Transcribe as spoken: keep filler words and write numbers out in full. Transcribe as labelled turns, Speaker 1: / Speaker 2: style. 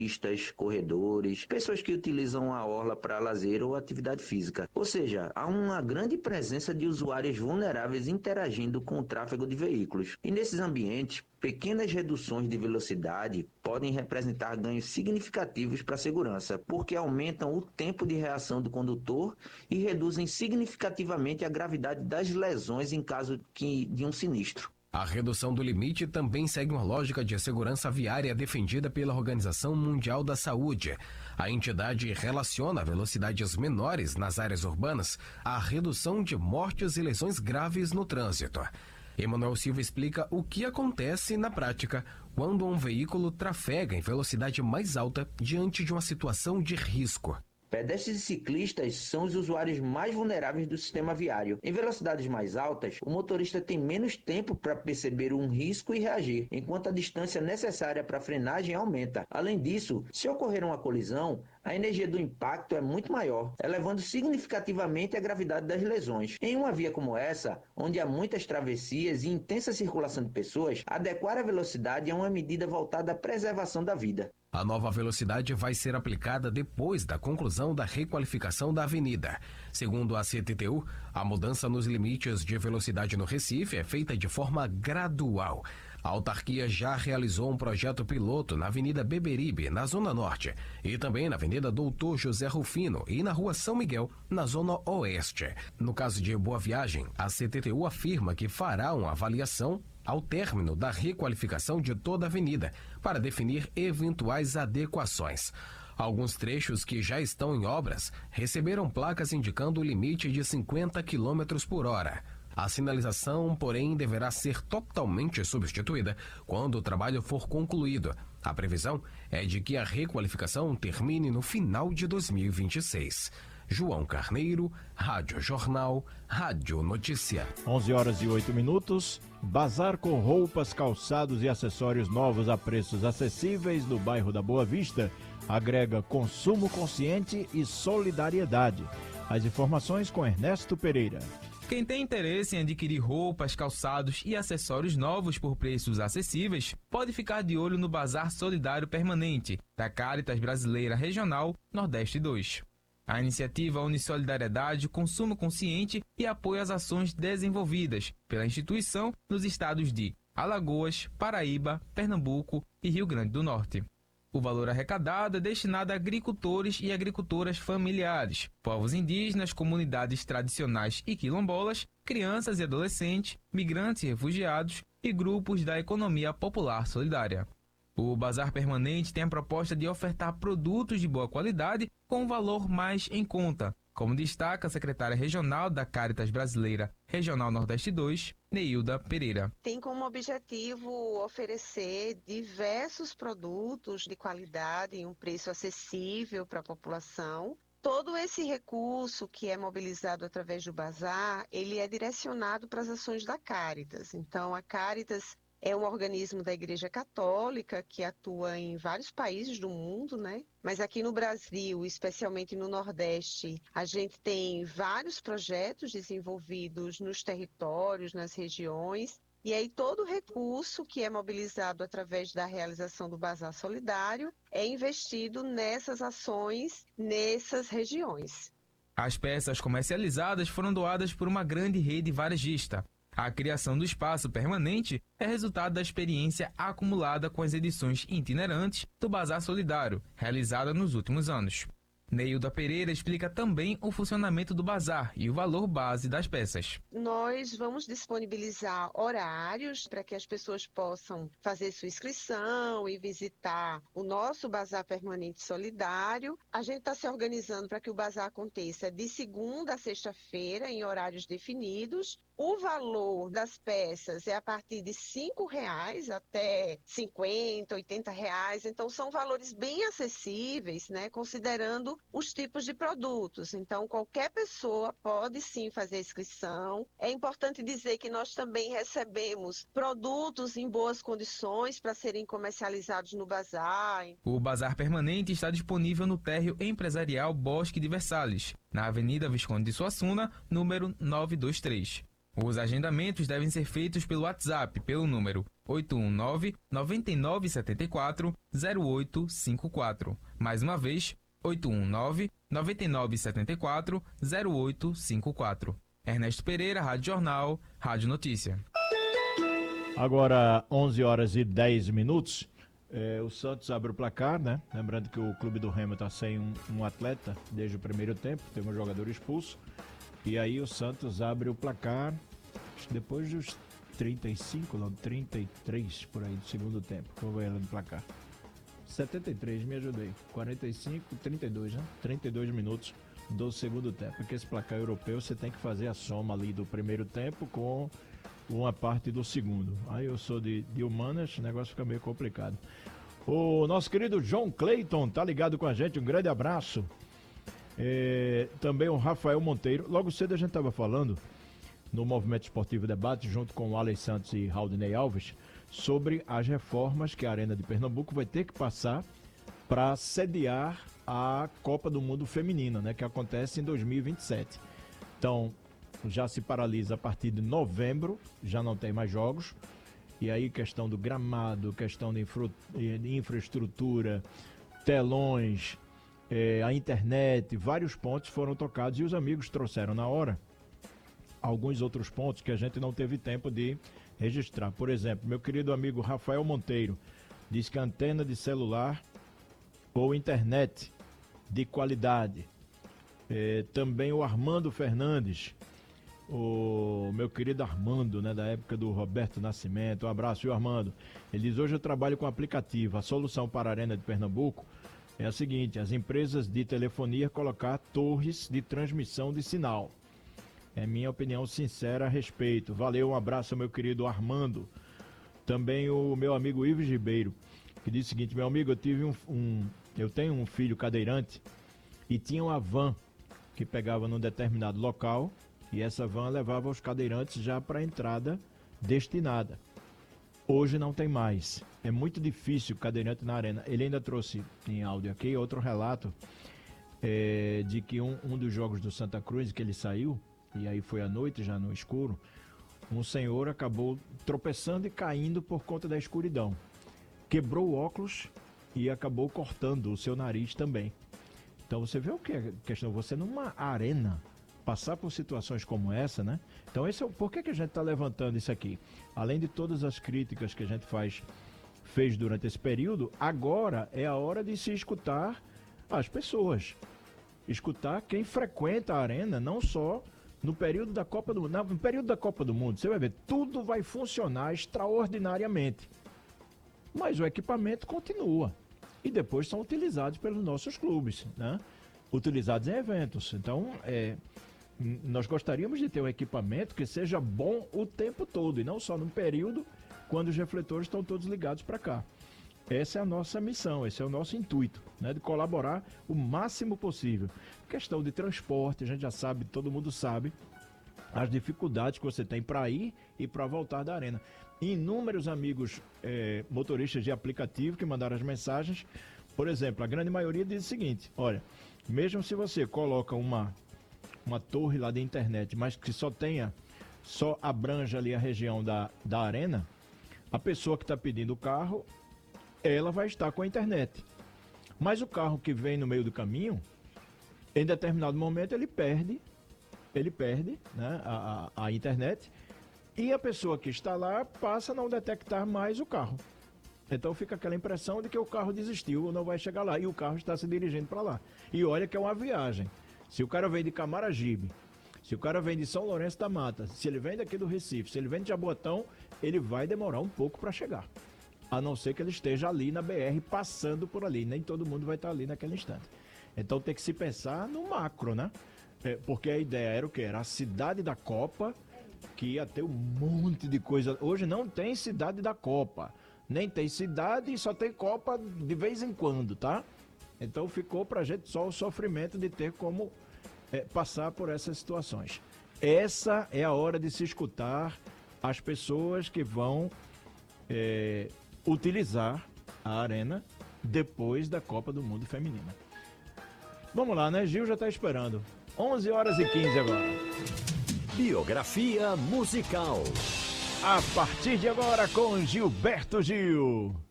Speaker 1: pistas, corredores, pessoas que utilizam a orla para lazer ou atividade física. Ou seja, há uma grande presença de usuários vulneráveis interagindo com o tráfego de veículos. E nesses ambientes, pequenas reduções de velocidade podem representar ganhos significativos para a segurança, porque aumentam o tempo de reação do condutor e reduzem significativamente a gravidade das lesões em caso de um sinistro.
Speaker 2: A redução do limite também segue uma lógica de segurança viária defendida pela Organização Mundial da Saúde. A entidade relaciona velocidades menores nas áreas urbanas à redução de mortes e lesões graves no trânsito. Emanuel Silva explica o que acontece na prática quando um veículo trafega em velocidade mais alta diante de uma situação de risco.
Speaker 1: Pedestres e ciclistas são os usuários mais vulneráveis do sistema viário. Em velocidades mais altas, o motorista tem menos tempo para perceber um risco e reagir, enquanto a distância necessária para a frenagem aumenta. Além disso, se ocorrer uma colisão, a energia do impacto é muito maior, elevando significativamente a gravidade das lesões. Em uma via como essa, onde há muitas travessias e intensa circulação de pessoas, adequar a velocidade é uma medida voltada à preservação da vida.
Speaker 2: A nova velocidade vai ser aplicada depois da conclusão da requalificação da avenida. Segundo a C T T U, a mudança nos limites de velocidade no Recife é feita de forma gradual. A autarquia já realizou um projeto piloto na Avenida Beberibe, na Zona Norte, e também na Avenida Doutor José Rufino e na Rua São Miguel, na Zona Oeste. No caso de Boa Viagem, a C T T U afirma que fará uma avaliação ao término da requalificação de toda a avenida, para definir eventuais adequações. Alguns trechos que já estão em obras receberam placas indicando o limite de cinquenta quilômetros por hora. A sinalização, porém, deverá ser totalmente substituída quando o trabalho for concluído. A previsão é de que a requalificação termine no final de dois mil e vinte e seis. João Carneiro, Rádio Jornal, Rádio Notícia.
Speaker 3: onze horas e oito minutos. Bazar com roupas, calçados e acessórios novos a preços acessíveis no bairro da Boa Vista agrega consumo consciente e solidariedade. As informações com Ernesto Pereira.
Speaker 4: Quem tem interesse em adquirir roupas, calçados e acessórios novos por preços acessíveis, pode ficar de olho no Bazar Solidário Permanente, da Cáritas Brasileira Regional Nordeste dois. A iniciativa une solidariedade, consumo consciente e apoio às ações desenvolvidas pela instituição nos estados de Alagoas, Paraíba, Pernambuco e Rio Grande do Norte. O valor arrecadado é destinado a agricultores e agricultoras familiares, povos indígenas, comunidades tradicionais e quilombolas, crianças e adolescentes, migrantes e refugiados e grupos da economia popular solidária. O Bazar Permanente tem a proposta de ofertar produtos de boa qualidade com um valor mais em conta, como destaca a secretária regional da Cáritas Brasileira Regional Nordeste dois, Neilda Pereira.
Speaker 5: Tem como objetivo oferecer diversos produtos de qualidade em um preço acessível para a população. Todo esse recurso que é mobilizado através do Bazar, ele é direcionado para as ações da Cáritas. Então, a Cáritas é um organismo da Igreja Católica que atua em vários países do mundo, né? Mas aqui no Brasil, especialmente no Nordeste, a gente tem vários projetos desenvolvidos nos territórios, nas regiões. E aí todo o recurso que é mobilizado através da realização do Bazar Solidário é investido nessas ações, nessas regiões.
Speaker 4: As peças comercializadas foram doadas por uma grande rede varejista. A criação do espaço permanente é resultado da experiência acumulada com as edições itinerantes do Bazar Solidário, realizada nos últimos anos. Neilda Pereira explica também o funcionamento do bazar e o valor base das peças.
Speaker 5: Nós vamos disponibilizar horários para que as pessoas possam fazer sua inscrição e visitar o nosso Bazar Permanente Solidário. A gente está se organizando para que o bazar aconteça de segunda a sexta-feira, em horários definidos. O valor das peças é a partir de cinco reais até cinquenta, oitenta reais. Então, são valores bem acessíveis, né, considerando os tipos de produtos. Então, qualquer pessoa pode sim fazer inscrição. É importante dizer que nós também recebemos produtos em boas condições para serem comercializados no bazar.
Speaker 4: O Bazar Permanente está disponível no térreo empresarial Bosque de Versalhes, na Avenida Visconde de Suassuna, número novecentos e vinte e três. Os agendamentos devem ser feitos pelo WhatsApp, pelo número oito um nove, nove nove sete quatro, zero oito cinco quatro. Mais uma vez, oito um nove, nove nove sete quatro, zero oito cinco quatro. Ernesto Pereira, Rádio Jornal, Rádio Notícia.
Speaker 3: Agora, onze horas e dez minutos. É, o Santos abre o placar, né? Lembrando que o clube do Remo está sem um, um atleta desde o primeiro tempo, tem um jogador expulso. E aí o Santos abre o placar depois dos trinta e cinco, não, trinta e três por aí do segundo tempo. Vou ver ela no placar. setenta e três, me ajudei. quarenta e cinco, trinta e dois, né? trinta e dois minutos do segundo tempo. Porque esse placar europeu você tem que fazer a soma ali do primeiro tempo com uma parte do segundo. Aí eu sou de, de humanas, o negócio fica meio complicado. O nosso querido John Clayton tá ligado com a gente, um grande abraço. É, também o Rafael Monteiro. Logo cedo a gente estava falando no Movimento Esportivo Debate, junto com o Alex Santos e Raudinei Alves, sobre as reformas que a Arena de Pernambuco vai ter que passar para sediar a Copa do Mundo Feminina, né, que acontece em dois mil e vinte e sete. Então, já se paralisa a partir de novembro, já não tem mais jogos. E aí questão do gramado, questão de, infra, de infraestrutura, telões, é, a internet, vários pontos foram tocados e os amigos trouxeram na hora alguns outros pontos que a gente não teve tempo de registrar. Por exemplo, meu querido amigo Rafael Monteiro diz que a antena de celular ou internet de qualidade. É, também o Armando Fernandes, o meu querido Armando, né, da época do Roberto Nascimento. Um abraço, viu, Armando? Ele diz: hoje eu trabalho com aplicativo. A solução para a Arena de Pernambuco é a seguinte: as empresas de telefonia colocar torres de transmissão de sinal. É minha opinião sincera a respeito. Valeu, um abraço, meu querido Armando. Também o meu amigo Ives Ribeiro, que diz o seguinte: meu amigo, eu tive um, um eu tenho um filho cadeirante e tinha uma van que pegava num determinado local e essa van levava os cadeirantes já para a entrada destinada. Hoje não tem mais. É muito difícil o cadeirante na arena. Ele ainda trouxe em áudio aqui outro relato é, de que um, um dos jogos do Santa Cruz que ele saiu, e aí foi à noite, já no escuro, um senhor acabou tropeçando e caindo por conta da escuridão. Quebrou o óculos e acabou cortando o seu nariz também. Então você vê o que é questão, você numa arena, passar por situações como essa, né? Então esse é o, por que, que a gente está levantando isso aqui? Além de todas as críticas que a gente faz, fez durante esse período, agora é a hora de se escutar as pessoas. Escutar quem frequenta a arena, não só no período da Copa do Mundo. No período da Copa do Mundo, você vai ver, tudo vai funcionar extraordinariamente. Mas o equipamento continua. E depois são utilizados pelos nossos clubes, né? Utilizados em eventos. Então, é, nós gostaríamos de ter um equipamento que seja bom o tempo todo, e não só num período quando os refletores estão todos ligados para cá. Essa é a nossa missão, esse é o nosso intuito, né? De colaborar o máximo possível. Questão de transporte, a gente já sabe, todo mundo sabe, as dificuldades que você tem para ir e para voltar da arena. Inúmeros amigos é, motoristas de aplicativo que mandaram as mensagens. Por exemplo, a grande maioria diz o seguinte: olha, mesmo se você coloca uma, uma torre lá de internet, mas que só tenha, só abranja ali a região da, da arena, a pessoa que está pedindo o carro, ela vai estar com a internet. Mas o carro que vem no meio do caminho, em determinado momento ele perde, ele perde, né, a, a, a internet, e a pessoa que está lá passa a não detectar mais o carro. Então fica aquela impressão de que o carro desistiu ou não vai chegar lá, e o carro está se dirigindo para lá. E olha que é uma viagem. Se o cara vem de Camaragibe, se o cara vem de São Lourenço da Mata, se ele vem daqui do Recife, se ele vem de Jaboatão, ele vai demorar um pouco para chegar. A não ser que ele esteja ali na B R, passando por ali. Nem todo mundo vai estar ali naquele instante. Então tem que se pensar no macro, né? É, porque a ideia era o quê? Era a cidade da Copa, que ia ter um monte de coisa. Hoje não tem cidade da Copa. Nem tem cidade e só tem Copa de vez em quando, tá? Então ficou pra gente só o sofrimento de ter como é, passar por essas situações. Essa é a hora de se escutar as pessoas que vão é, utilizar a arena depois da Copa do Mundo Feminina. Vamos lá, né? Gil já tá esperando. onze horas e quinze agora.
Speaker 6: Biografia musical.
Speaker 3: A partir de agora com Gilberto Gil.